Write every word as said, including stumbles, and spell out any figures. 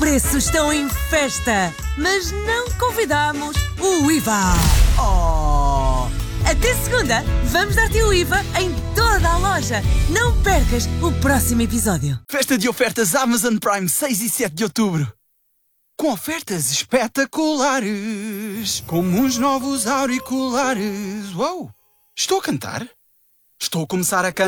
preços estão em festa, mas não convidamos o I V A. Oh! Até segunda, vamos dar-te o I V A em toda a loja. Não percas o próximo episódio. Festa de ofertas Amazon Prime seis e sete de outubro. Com ofertas espetaculares, como uns novos auriculares. Uou! Estou a cantar? Estou a começar a cantar.